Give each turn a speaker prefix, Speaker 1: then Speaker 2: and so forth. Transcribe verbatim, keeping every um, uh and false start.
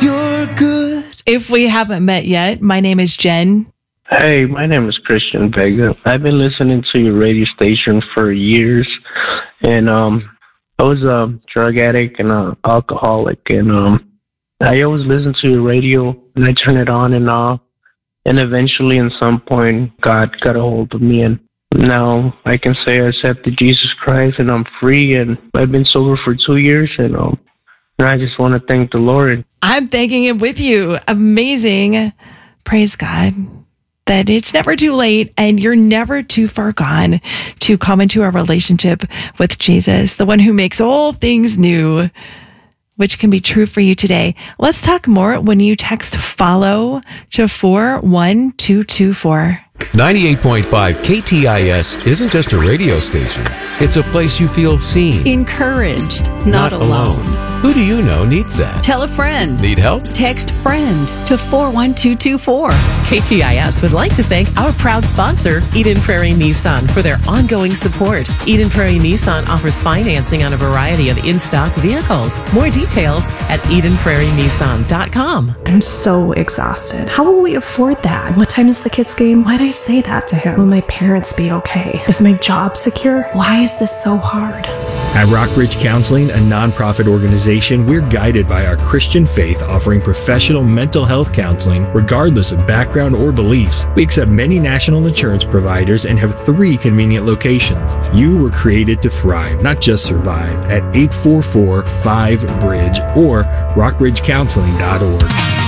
Speaker 1: you're good.
Speaker 2: If we haven't met yet, my name is Jen.
Speaker 3: Hey, my name is Christian Vega. I've been listening to your radio station for years, and um, I was a drug addict and an alcoholic, and um, I always listen to your radio, and I turn it on and off, and eventually, at some point, God got a hold of me, and now I can say I accepted Jesus Christ, and I'm free, and I've been sober for two years, and um, and I just want to thank the Lord.
Speaker 2: I'm thanking Him with you. Amazing. Praise God that it's never too late and you're never too far gone to come into a relationship with Jesus, the one who makes all things new, which can be true for you today. Let's talk more when you text FOLLOW to four one two two four.
Speaker 1: ninety-eight point five K T I S isn't just a radio station. It's a place you feel seen,
Speaker 4: encouraged, not,
Speaker 1: not alone.
Speaker 4: alone.
Speaker 1: Who do you know needs that?
Speaker 4: Tell a friend.
Speaker 1: Need help?
Speaker 4: Text FRIEND to four one two two four.
Speaker 5: K T I S would like to thank our proud sponsor, Eden Prairie Nissan, for their ongoing support. Eden Prairie Nissan offers financing on a variety of in-stock vehicles. More details at eden prairie nissan dot com.
Speaker 6: I'm so exhausted. How will we afford that? What time is the kids' game? Why'd I say that to him? Will my parents be okay? Is my job secure? Why is this so hard?
Speaker 7: At Rockbridge Counseling, a nonprofit organization, we're guided by our Christian faith, offering professional mental health counseling regardless of background or beliefs. We accept many national insurance providers and have three convenient locations. You were created to thrive, not just survive, at eight four four five bridge or rock bridge counseling dot org.